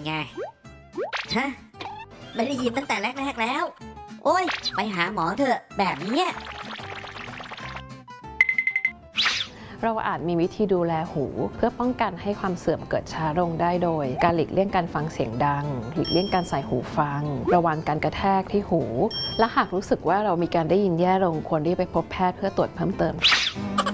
ไงฮะไม่ได้ยินตั้งแต่แรกๆแล้วโอ้ยไปหาหมอเถอะแบบนี้เราอาจมีวิธีดูแลหูเพื่อป้องกันให้ความเสื่อมเกิดช้าลงได้โดยการหลีกเลี่ยงการฟังเสียงดังหลีกเลี่ยงการใส่หูฟังระวังการกระแทกที่หูและหากรู้สึกว่าเรามีการได้ยินแย่ลงควรรีบไปพบแพทย์เพื่อตรวจเพิ่มเติม